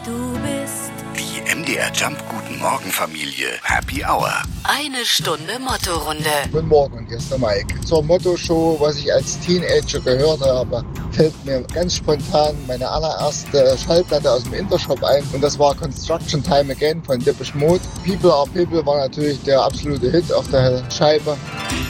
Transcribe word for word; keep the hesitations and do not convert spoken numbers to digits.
Du bist Die M D R Jump Guten Morgen Familie Happy Hour. eine Stunde Motto-Runde. Guten Morgen, hier ist der Mike. Zur Motto-Show, was ich als Teenager gehört habe, fällt mir ganz spontan meine allererste Schallplatte aus dem Intershop ein. Und das war Construction Time Again von Depeche Mode. People Are People war natürlich der absolute Hit auf der Scheibe.